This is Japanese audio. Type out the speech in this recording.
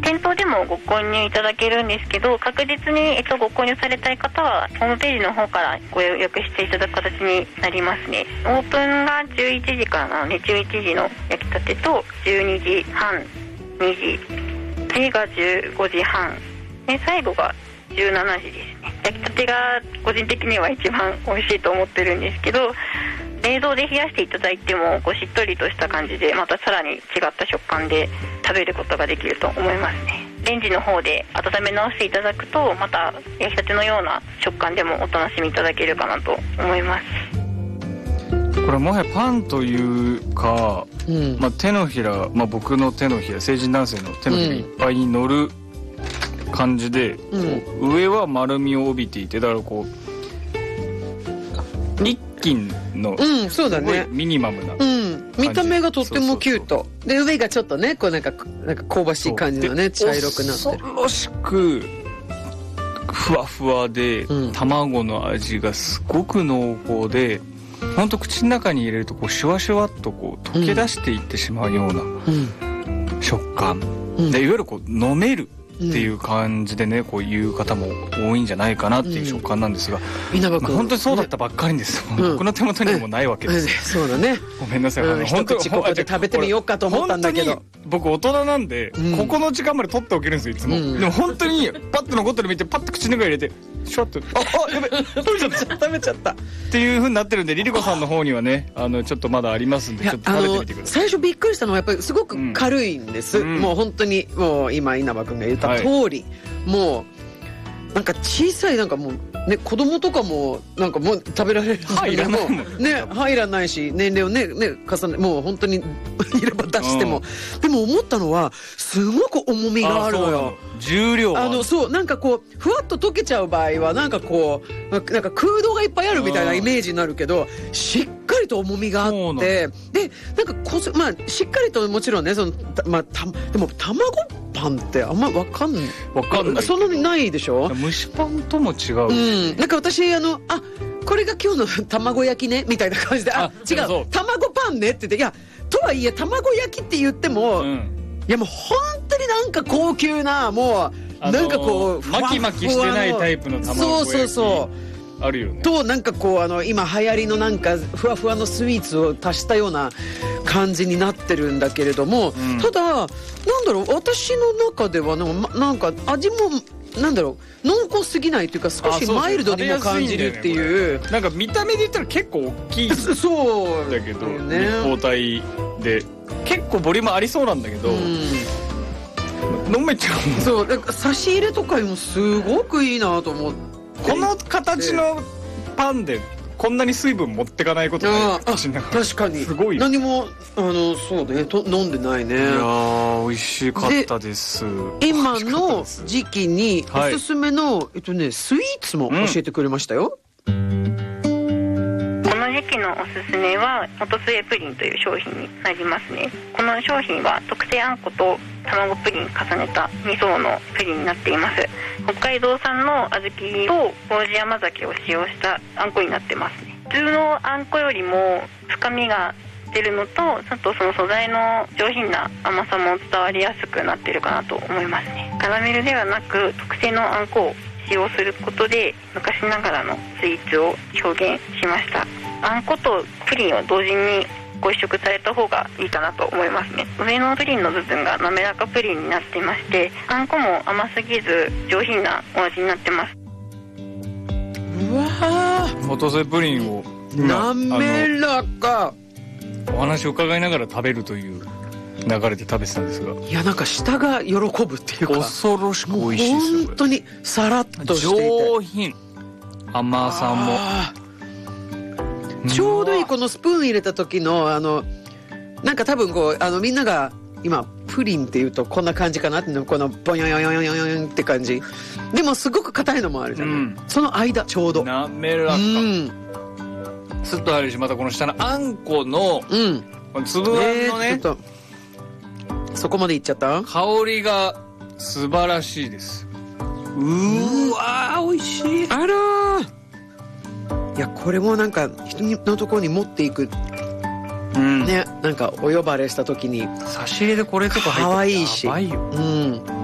店頭でもご購入いただけるんですけど、確実に、ご購入されたい方はホームページの方からご予約していただく形になりますね。オープンが11時からなので、11時の焼きたてと12時半、2時、次が15時半で、最後が17時ですね。焼きたてが個人的には一番美味しいと思ってるんですけど、冷蔵で冷やしていただいてもしっとりとした感じで、またさらに違った食感で食べることができると思いますね。レンジの方で温め直していただくと、また焼きたてのような食感でもお楽しみいただけるかなと思います。 これもはやパンというか、手のひら、僕の手のひら、成人男性の手のひらいっぱいに乗る感じで、上は丸みを帯びていて、だからこう一斤のすごいミニマムな、 見た目がとってもキュートで、上がちょっとね、こうなんか香ばしい感じのね、茶色くなってる。 恐ろしくふわふわで、卵の味がすごく濃厚で、ほんと口の中に入れるとこうシュワシュワっとこう溶け出していってしまうような食感、でいわゆるこう飲めるっていう感じでね、こういう方も多いんじゃないかなっていう食感なんですが、本当にそうだったばっかりです。僕の手元にもないわけです。 そうだね。 ごめんなさい。 一口ここで食べてみようかと思ったんだけど、 僕大人なんでここの時間まで取っておけるんですよいつも。でも本当にパッと残ってる見てパッと口の中に入れてシュワッと、やべ食べちゃったっていう風になってるんで、リリコさんの方にはね、ちょっとまだありますんで、ちょっと食べてみてください。 最初びっくりしたのはやっぱりすごく軽いんです。もう本当にもう今稲葉君が言った通り、もうなんか小さい、なんかもうね、子供とかもなんかもう食べられる、 入らないもんね、入らないし、年齢をね重ね、もう本当にいれば出しても、でも思ったのはすごく重みがあるのよ。 重量そうなんかこうふわっと溶けちゃう場合はなんかこうなんか空洞がいっぱいあるみたいなイメージになるけど、しっかりと重みがあって、でなんかしっかりともちろんね、でも卵パンってあんま分かんない。そんなにないでしょ。 蒸しパンとも違う。 なんか私これが今日の卵焼きねみたいな感じで、違う卵パンねって言って、いやとはいえ卵焼きって言っても、いやもう本当になんか高級な、もうなんかこう巻き巻きしてないタイプの卵焼き、そうあるよね。 となんかこう今流行りのなんかふわふわのスイーツを足したような感じになってるんだけれども、ただなんだろう、私の中ではなんか味もなんだろう、濃厚すぎないというか、少しマイルドにも感じるっていう、 なんか見た目で言ったら結構大きいそうだけど、立方体で結構ボリュームありそうなんだけど、飲めちゃう。 そうなんか差し入れとかにもすごくいいなと思って。 この形のパンでこんなに水分持ってかないことない。 確かにすごい。 何もそうね、飲んでないね。いや美味しかったです。 今の時期におすすめの、スイーツも教えてくれましたよ。 この時期のおすすめは元末プリンという商品になりますね。この商品は特製あんこと卵プリン重ねた2層のプリンになっています。北海道産の小豆と麹山崎を使用したあんこになってますね。普通のあんこよりも深みが出るのと、ちょっとその素材の上品な甘さも伝わりやすくなっているかなと思いますね。カラメルではなく特製のあんこを使用することで昔ながらのスイーツを表現しました。あんことプリンを同時にご試食された方がいいかなと思いますね。上のプリンの部分が滑らかプリンになっていまして、あんこも甘すぎず上品なお味になってます。 うわー、 元末プリンを滑らか。 お話を伺いながら食べるという流れで食べてたんですが、 いやなんか舌が喜ぶっていうか、 恐ろしく美味しいですよ。 本当にさらっとしていて上品、甘さもちょうどいい。このスプーン入れた時のなんか多分こうみんなが今プリンっていうとこんな感じかなって、このボヨヨヨヨヨヨヨンって感じでもすごく硬いのもあるじゃない、その間ちょうど滑らか、スッと入るし、またこの下のあんこの、粒あんのね、 そこまでいっちゃった。 香りが素晴らしいです。うわー美味しい。 あらー、いやこれもなんか人のところに持っていく、ね、なんかお呼ばれした時に差し入れでこれとか入って可愛いし、 やばいよ。